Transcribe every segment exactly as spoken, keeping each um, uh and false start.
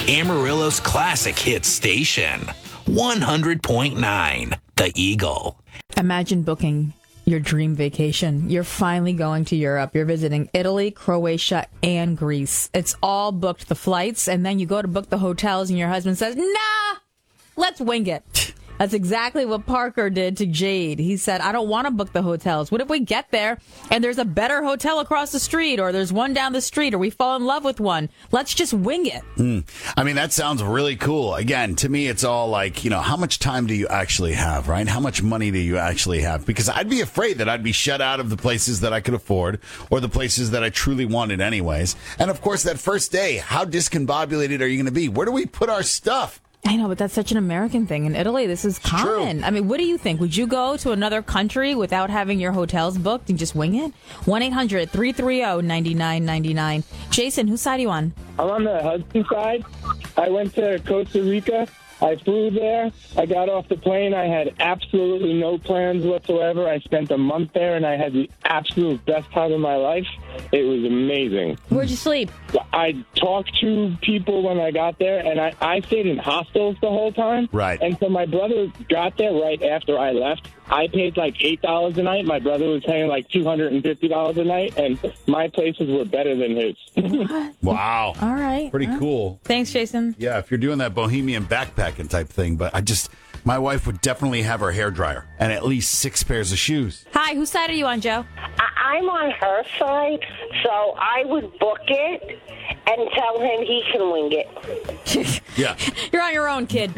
Amarillo's classic hit station, one hundred point nine, The Eagle. Imagine booking your dream vacation. You're finally going to Europe. You're visiting Italy, Croatia, and Greece. It's all booked, the flights, and then you go to book the hotels, and your husband says, nah, let's wing it. That's exactly what Parker did to Jade. He said, I don't want to book the hotels. What if we get there and there's a better hotel across the street, or there's one down the street, or we fall in love with one? Let's just wing it. Mm. I mean, that sounds really cool. Again, to me, it's all like, you know, how much time do you actually have, right? How much money do you actually have? Because I'd be afraid that I'd be shut out of the places that I could afford, or the places that I truly wanted anyways. And of course, that first day, how discombobulated are you going to be? Where do we put our stuff? I know, but that's such an American thing. In Italy, this is common. True. I mean, what do you think? Would you go to another country without having your hotels booked and just wing it? one eight hundred three three zero nine nine nine nine. Jason, whose side are you on? I'm on the Hudson side. I went to Costa Rica. I flew there. I got off the plane. I had absolutely no plans whatsoever. I spent a month there, and I had the absolute best time of my life. It was amazing. Where'd you sleep? I talked to people when I got there, and I, I stayed in hostels the whole time. Right. And so my brother got there right after I left. I paid like eight dollars a night. My brother was paying like two hundred fifty dollars a night, and my places were better than his. Wow. All right. Pretty Well, cool. Thanks, Jason. Yeah, if you're doing that bohemian backpacking type thing. But I just, my wife would definitely have her hairdryer and at least six pairs of shoes. Hi, whose side are you on, Joe? I- I'm on her side, so I would book it and tell him he can wing it. Yeah. You're on your own, kid.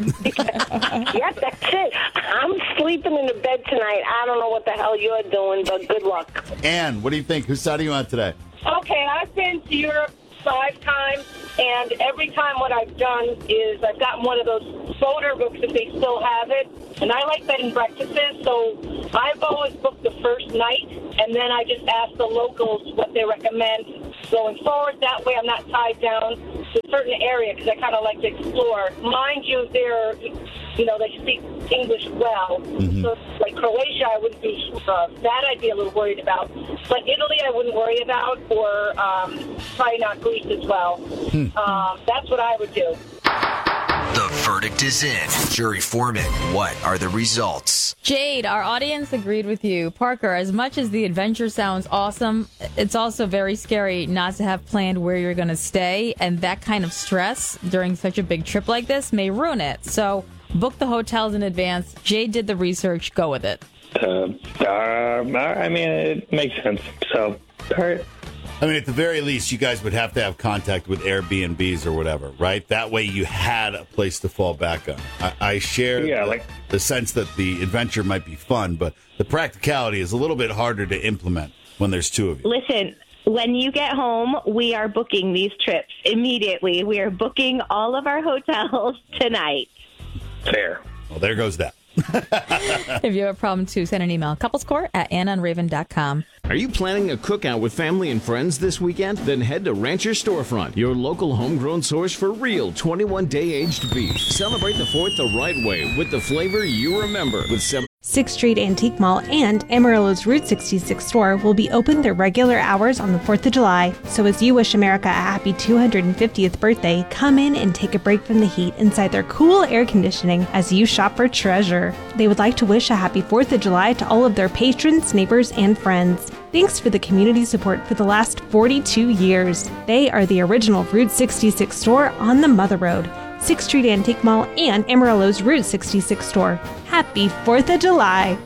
Yep, that's it. I'm sleeping in the bed tonight. I don't know what the hell you're doing, but good luck. Ann, what do you think? Whose side are you on today? Okay, I've been to Europe five times, and every time what I've done is I've gotten one of those photo books if they still have it, and I like bed and breakfasts, so I've always booked the first night, and then I just ask the locals what they recommend going forward. That way I'm not tied down to a certain area, because I kind of like to explore. Mind you, they're, you know, they speak English well. Mm-hmm. So, like Croatia, I wouldn't be, uh, that I'd be a little worried about. But Italy, I wouldn't worry about, or um, probably not Greece as well. Hmm. Um, that's what I would do. The verdict is in. Jury foreman, what are the results? Jade, our audience agreed with you. Parker, as much as the adventure sounds awesome, it's also very scary not to have planned where you're going to stay, and that kind of stress during such a big trip like this may ruin it. So book the hotels in advance. Jade did the research. Go with it. Uh, uh, I mean, it makes sense. So, all right. I mean, at the very least, you guys would have to have contact with Airbnbs or whatever, right? That way you had a place to fall back on. I, I share Yeah, the, like- the sense that the adventure might be fun, but the practicality is a little bit harder to implement when there's two of you. Listen, when you get home, we are booking these trips immediately. We are booking all of our hotels tonight. Fair. Well, there goes that. If you have a problem, too, send an email. Couplescourt at anna and raven dot com. Are you planning a cookout with family and friends this weekend? Then head to Rancher Storefront, your local homegrown source for real twenty-one day aged beef. Celebrate the fourth the right way with the flavor you remember with seven. sixth Street Antique Mall and Amarillo's Route sixty-six store will be open their regular hours on the fourth of July. So as you wish America a happy two hundred fiftieth birthday, come in and take a break from the heat inside their cool air conditioning as you shop for treasure. They would like to wish a happy fourth of July to all of their patrons, neighbors, and friends. Thanks for the community support for the last forty-two years. They are the original Route sixty-six store on the Mother Road. sixth Street Antique Mall and Amarillo's Route sixty-six store. Happy fourth of July!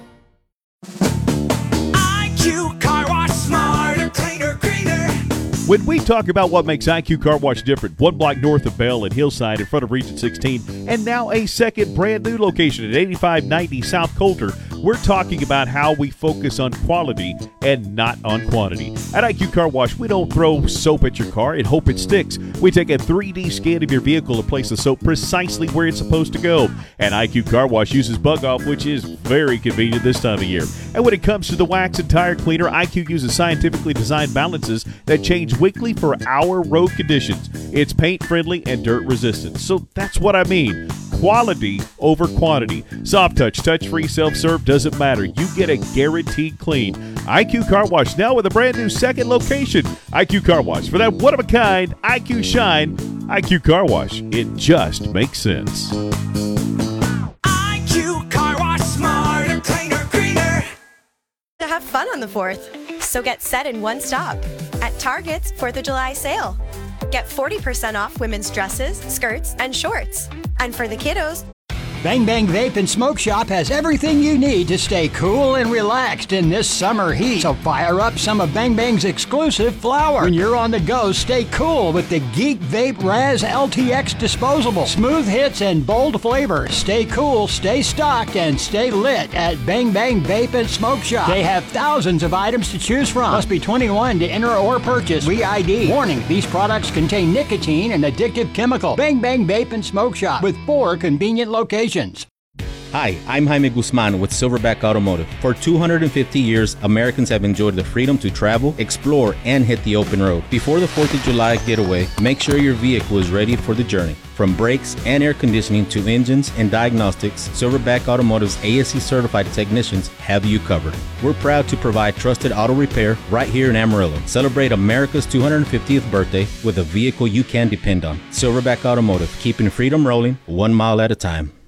I Q Car Wash, smarter, cleaner, greener. When we talk about what makes I Q Car Wash different, one block north of Bell at Hillside in front of Region sixteen, and now a second brand new location at eighty-five ninety South Coulter, we're talking about how we focus on quality and not on quantity. At I Q Car Wash, we don't throw soap at your car and hope it sticks. We take a three D scan of your vehicle and place the soap precisely where it's supposed to go. And I Q Car Wash uses Bug Off, which is very convenient this time of year. And when it comes to the wax and tire cleaner, I Q uses scientifically designed balances that change weekly for our road conditions. It's paint friendly and dirt resistant. So that's what I mean. Quality over quantity. Soft touch, touch-free, self-serve, doesn't matter. You get a guaranteed clean. I Q Car Wash now with a brand new second location. I Q Car Wash for that one-of-a-kind I Q shine I Q Car Wash. It just makes sense. I Q Car Wash, smarter, cleaner, greener. To have fun on the fourth. So get set in one stop at Target's fourth of July sale. Get forty percent off women's dresses, skirts, and shorts. And for the kiddos, Bang Bang Vape and Smoke Shop has everything you need to stay cool and relaxed in this summer heat. So fire up some of Bang Bang's exclusive flower. When you're on the go, stay cool with the Geek Vape Raz L T X disposable. Smooth hits and bold flavors. Stay cool, stay stocked, and stay lit at Bang Bang Vape and Smoke Shop. They have thousands of items to choose from. Must be twenty-one to enter or purchase. We I D. Warning, these products contain nicotine and addictive chemical. Bang Bang Vape and Smoke Shop with four convenient locations. Hi, I'm Jaime Guzman with Silverback Automotive. For two hundred fifty years, Americans have enjoyed the freedom to travel, explore, and hit the open road. Before the fourth of July getaway, make sure your vehicle is ready for the journey. From brakes and air conditioning to engines and diagnostics, Silverback Automotive's A S E certified technicians have you covered. We're proud to provide trusted auto repair right here in Amarillo. Celebrate America's two hundred fiftieth birthday with a vehicle you can depend on. Silverback Automotive, keeping freedom rolling one mile at a time.